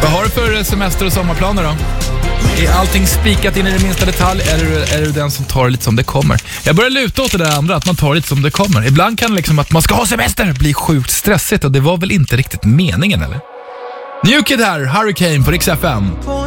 Vad har du för semester- och sommarplaner då? Är allting spikat in i det minsta detalj, eller är du den som tar det lite som det kommer? Jag börjar luta åt det där andra, att man tar det lite som det kommer. Ibland kan det liksom att man ska ha semester bli sjukt stressigt, och det var väl inte riktigt meningen, eller? New Kid här, Hurricane på Rix FM.